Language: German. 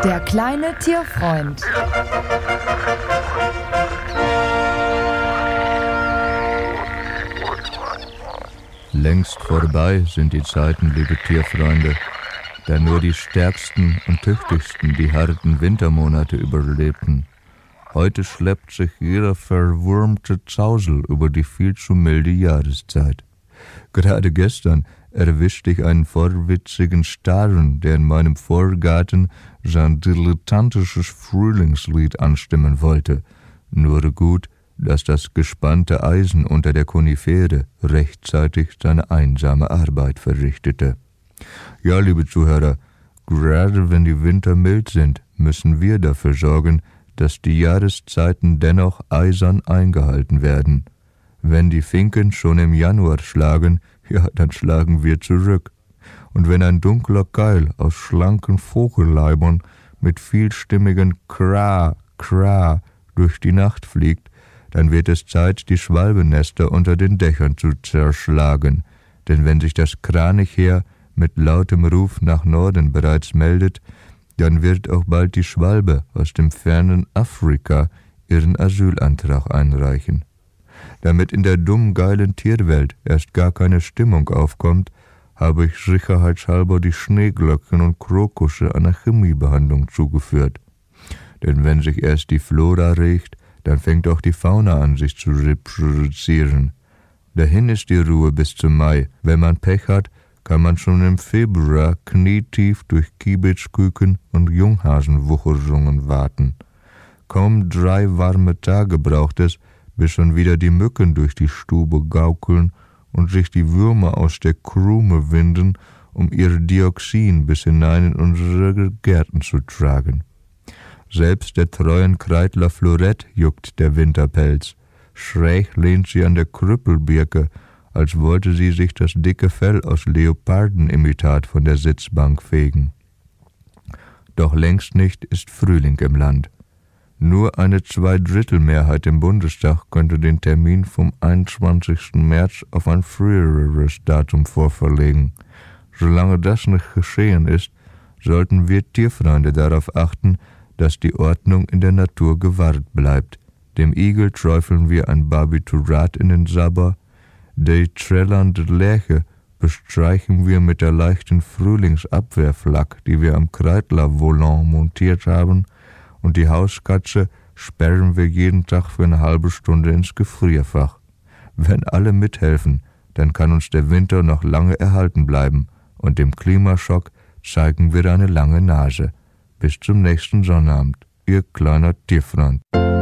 Der kleine Tierfreund. Längst vorbei sind die Zeiten, liebe Tierfreunde, da nur die stärksten und tüchtigsten die harten Wintermonate überlebten. Heute schleppt sich jeder verwurmte Zausel über die viel zu milde Jahreszeit. Gerade gestern erwischte ich einen vorwitzigen Staren, der in meinem Vorgarten sein dilettantisches Frühlingslied anstimmen wollte. Nur gut, dass das gespannte Eisen unter der Konifere rechtzeitig seine einsame Arbeit verrichtete. Ja, liebe Zuhörer, gerade wenn die Winter mild sind, müssen wir dafür sorgen, dass die Jahreszeiten dennoch eisern eingehalten werden. Wenn die Finken schon im Januar schlagen, ja, dann schlagen wir zurück. Und wenn ein dunkler Keil aus schlanken Vogelleibern mit vielstimmigen Kra, Kra durch die Nacht fliegt, dann wird es Zeit, die Schwalbennester unter den Dächern zu zerschlagen. Denn wenn sich das Kranichheer mit lautem Ruf nach Norden bereits meldet, dann wird auch bald die Schwalbe aus dem fernen Afrika ihren Asylantrag einreichen. Damit in der dummen, geilen Tierwelt erst gar keine Stimmung aufkommt, habe ich sicherheitshalber die Schneeglöckchen und Krokusse einer Chemiebehandlung zugeführt. Denn wenn sich erst die Flora regt, dann fängt auch die Fauna an, sich zu reproduzieren. Dahin ist die Ruhe bis zum Mai. Wenn man Pech hat, kann man schon im Februar knietief durch Kiebitzküken und Junghasenwuchersungen warten. Kaum 3 warme Tage braucht es, bis schon wieder die Mücken durch die Stube gaukeln und sich die Würmer aus der Krume winden, um ihr Dioxin bis hinein in unsere Gärten zu tragen. Selbst der treuen Kreidler Florette juckt der Winterpelz. Schräg lehnt sie an der Krüppelbirke, als wollte sie sich das dicke Fell aus Leopardenimitat von der Sitzbank fegen. Doch längst nicht ist Frühling im Land. Nur eine 2/3 im Bundestag könnte den Termin vom 21. März auf ein früheres Datum vorverlegen. Solange das nicht geschehen ist, sollten wir Tierfreunde darauf achten, dass die Ordnung in der Natur gewahrt bleibt. Dem Igel träufeln wir ein Barbiturat in den Sabber, die trällernde Lerche bestreichen wir mit der leichten Frühlingsabwehrflak, die wir am Kreidler-Volant montiert haben, und die Hauskatze sperren wir jeden Tag für eine halbe Stunde ins Gefrierfach. Wenn alle mithelfen, dann kann uns der Winter noch lange erhalten bleiben und dem Klimaschock zeigen wir eine lange Nase. Bis zum nächsten Sonnabend, Ihr kleiner Tierfreund.